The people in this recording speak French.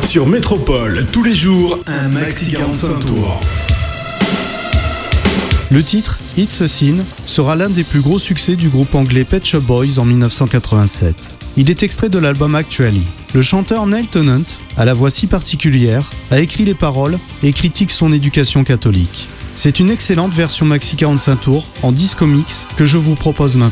Sur Métropole, tous les jours, un maxi 45 tours. Le titre « It's a Sin » sera l'un des plus gros succès du groupe anglais Pet Shop Boys en 1987. Il est extrait de l'album Actually. Le chanteur Neil Tennant, à la voix si particulière, a écrit les paroles et critique son éducation catholique. C'est une excellente version maxi 45 tours en disco mix que je vous propose maintenant.